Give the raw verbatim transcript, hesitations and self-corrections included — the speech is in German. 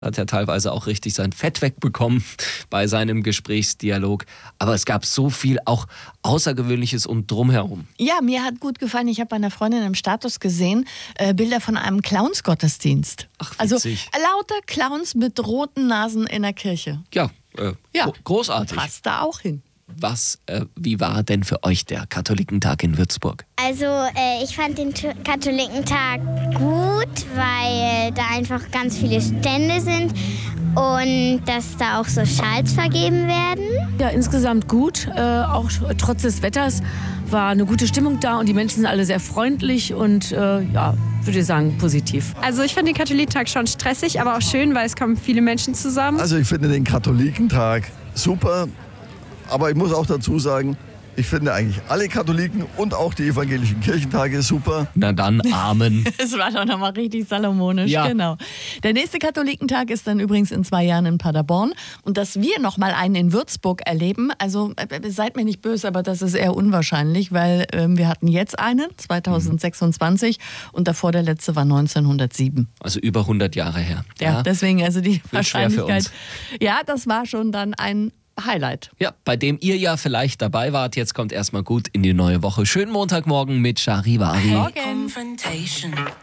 Hat ja teilweise auch richtig sein Fett wegbekommen bei seinem Gesprächsdialog. Aber es gab so viel auch Außergewöhnliches und drumherum. Ja, mir hat gut gefallen. Ich habe bei einer Freundin im Status gesehen, äh, Bilder von einem Clowns-Gottesdienst. Ach, also witzig. lauter Clowns mit roten Nasen in der Kirche. Ja, äh, Ja. gro- großartig. Passt da auch hin. Was, äh, wie war denn für euch der Katholikentag in Würzburg? Also äh, ich fand den T- Katholikentag gut, weil da einfach ganz viele Stände sind und dass da auch so Schals vergeben werden. Ja, insgesamt gut. Äh, auch trotz des Wetters war eine gute Stimmung da und die Menschen sind alle sehr freundlich und äh, ja, würde ich sagen, positiv. Also ich fand den Katholikentag schon stressig, aber auch schön, weil es kommen viele Menschen zusammen. Also ich finde den Katholikentag super, aber ich muss auch dazu sagen, ich finde eigentlich alle Katholiken und auch die evangelischen Kirchentage super. Na dann, Amen. Es war doch nochmal richtig salomonisch, Ja. genau. Der nächste Katholikentag ist dann übrigens in zwei Jahren in Paderborn. Und dass wir nochmal einen in Würzburg erleben, also äh, seid mir nicht böse, aber das ist eher unwahrscheinlich, weil ähm, wir hatten jetzt einen, zwanzig sechsundzwanzig, und davor der letzte war neunzehnhundertsieben. Also über hundert Jahre her. Ja, deswegen also die Wird schwer für Wahrscheinlichkeit. uns. Ja, das war schon dann ein Highlight. Ja, bei dem ihr ja vielleicht dabei wart. Jetzt kommt erstmal gut in die neue Woche. Schönen Montagmorgen mit Charivari. Morgen. Confrontation.